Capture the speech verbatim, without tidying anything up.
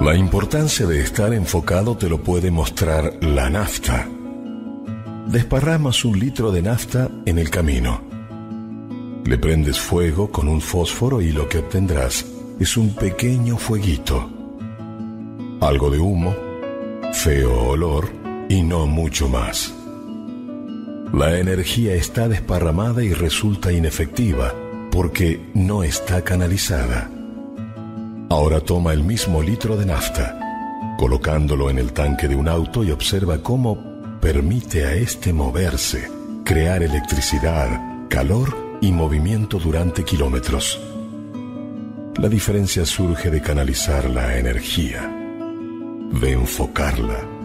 La importancia de estar enfocado te lo puede mostrar la nafta. Desparramas un litro de nafta en el camino. Le prendes fuego con un fósforo y lo que obtendrás es un pequeño fueguito. Algo de humo, feo olor y no mucho más. La energía está desparramada y resulta inefectiva porque no está canalizada. Ahora toma el mismo litro de nafta, colocándolo en el tanque de un auto y observa cómo permite a este moverse, crear electricidad, calor y movimiento durante kilómetros. La diferencia surge de canalizar la energía, de enfocarla.